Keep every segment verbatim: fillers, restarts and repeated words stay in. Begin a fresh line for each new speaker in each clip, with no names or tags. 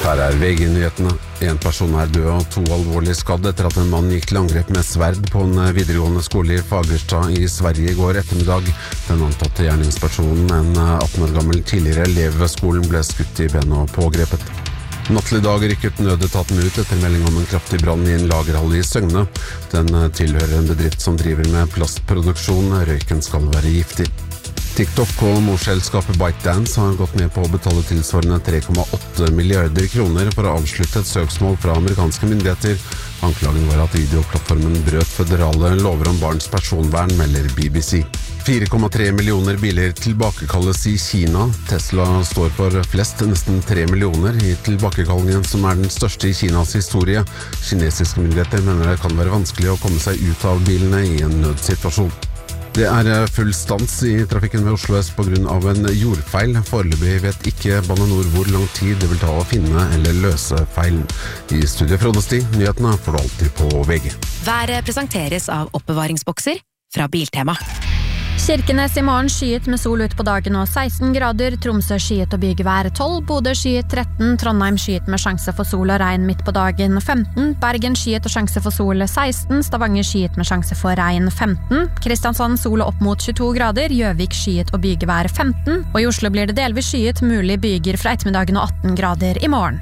Her er V G-nyhetene. En person er død og to alvorlig skadd etter at en mann gikk til angrep med sverd på en videregående skole i Fagerstad i Sverige i går ettermiddag. Den antatte gjerningspersonen, en atten år gammel tidligere elev ved skolen, ble skutt i benet og pågrepet. Natt til i dag rykket nødetaten ut etter melding om en kraftig brann i en lagerhall i Søgne. Den tilhører en bedrift som driver med plastproduksjon. Røyken skal være giftig. TikTok og morselskapet ByteDance har gått med på å betale tilsvarende tre komma åtte milliarder kroner for å avslutte et søksmål fra amerikanske myndigheter. Anklagen var at videoplattformen brøt føderale lover om barns personvern, melder B B C. fire komma tre millioner biler tilbakekalles i Kina. Tesla står for flest, nesten tre millioner, i tilbakekallingen som er den største i Kinas historie. Kinesiske myndigheter mener det kan være vanskelig å komme seg ut av bilene i en nødsituasjon. Det er full stans i trafikken ved Oslo S på grunn av en jordfeil. Foreløpig vet ikke Bane Nor hvor lang tid det vil ta å finne eller løse feilen. I studiet fra Odesti, nyhetene får du alltid på V G.
Været presenteres av oppbevaringsbokser fra Biltema.
Kirkenes i morgen skyet med sol ut på dagen og seksten grader, Tromsø skyet og bygevær tolv, Bodø skyet tretten, Trondheim skyet med sjanse for sol og regn midt på dagen femten, Bergen skyet og sjanse for sol seksten, Stavanger skyet med sjanse for regn femten, Kristiansand sol opp mot tjueto grader, Gjøvik skyet og bygevær femten, og i Oslo blir det delvis skyet, mulig byger fra ettermiddagen og atten grader i morgen.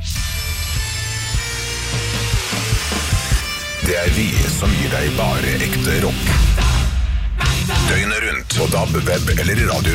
Det er vi som gir deg bare ekte rock. Døgnet rundt på D A B, web eller i radio